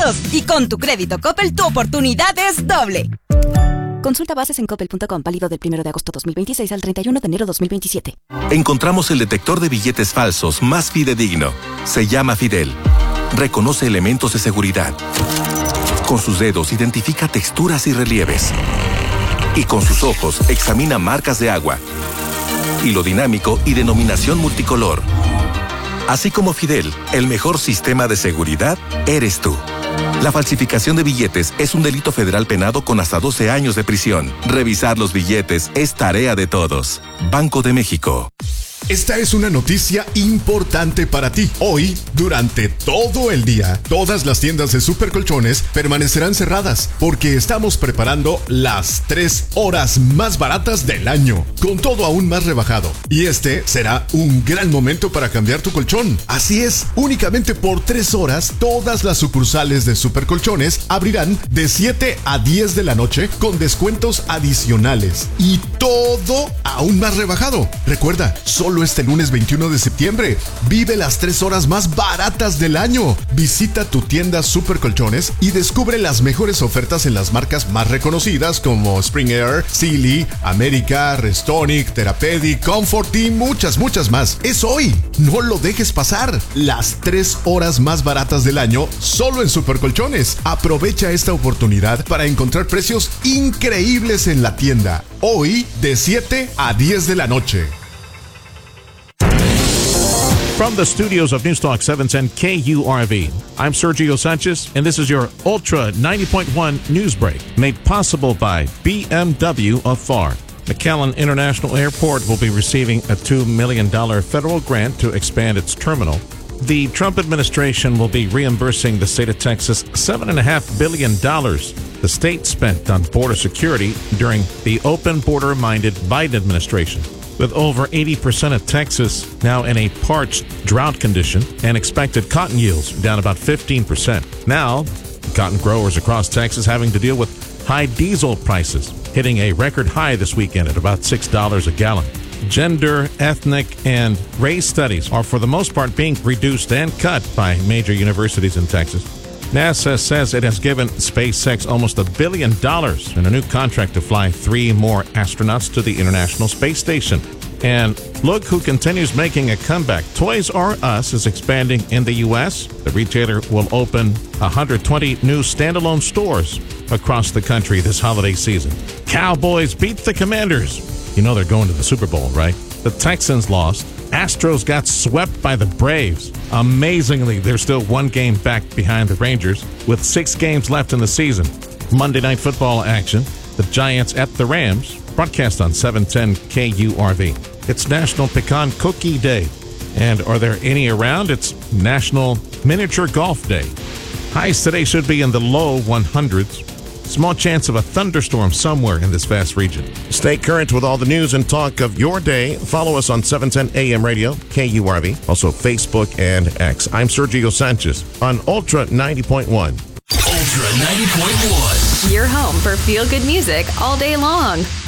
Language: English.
todos. Y con tu crédito Coppel, tu oportunidad es doble. Consulta bases en coppel.com, válido del 1 de agosto 2026 al 31 de enero 2027. Encontramos el detector de billetes falsos más fidedigno. Se llama Fidel. Reconoce elementos de seguridad. Con sus dedos identifica texturas y relieves. Y con sus ojos examina marcas de agua, hilo dinámico y denominación multicolor. Así como Fidel, el mejor sistema de seguridad eres tú. La falsificación de billetes es un delito federal penado con hasta 12 años de prisión. Revisar los billetes es tarea de todos. Banco de México. Esta es una noticia importante para ti. Hoy, durante todo el día, todas las tiendas de Super Colchones permanecerán cerradas porque estamos preparando las 3 horas más baratas del año, con todo aún más rebajado. Y este será un gran momento para cambiar tu colchón. Así es, únicamente por 3 horas, todas las sucursales de Super Colchones abrirán de 7 a 10 de la noche con descuentos adicionales. Y todo aún más rebajado. Recuerda, solo este lunes 21 de septiembre. Vive las 3 horas más baratas del año. Visita tu tienda Super Colchones y descubre las mejores ofertas en las marcas más reconocidas como Spring Air, Sealy, América, Restonic, Therapeutic, Comfort y muchas más. Es hoy. No lo dejes pasar. Las 3 horas más baratas del año solo en Super Colchones. Aprovecha esta oportunidad para encontrar precios increíbles en la tienda. Hoy de 7 a 10 de la noche. From the studios of Newstalk 710 KURV, I'm Sergio Sanchez, and this is your Ultra 90.1 News Break, made possible by BMW of FAR. McAllen International Airport will be receiving a $2 million federal grant to expand its terminal. The Trump administration will be reimbursing the state of Texas $7.5 billion the state spent on border security during the open border-minded Biden administration. With over 80% of Texas now in a parched drought condition and expected cotton yields down about 15%. Now, cotton growers across Texas having to deal with high diesel prices, hitting a record high this weekend at about $6 a gallon. Gender, ethnic, and race studies are for the most part being reduced and cut by major universities in Texas. NASA says it has given SpaceX almost $1 billion in a new contract to fly 3 more astronauts to the International Space Station. And look who continues making a comeback. Toys R Us is expanding in the U.S. The retailer will open 120 new standalone stores across the country this holiday season. Cowboys beat the Commanders. You know they're going to the Super Bowl, right? The Texans lost. Astros got swept by the Braves. Amazingly, they're still 1 game back behind the Rangers with 6 games left in the season. Monday Night Football action. The Giants at the Rams. Broadcast on 710 KURV. It's National Pecan Cookie Day. And are there any around? It's National Miniature Golf Day. Highs today should be in the low 100s. Small chance of a thunderstorm somewhere in this vast region. Stay current with all the news and talk of your day. Follow us on 710 AM Radio, KURV, also Facebook and X. I'm Sergio Sanchez on Ultra 90.1. Ultra 90.1. Your home for feel-good music all day long.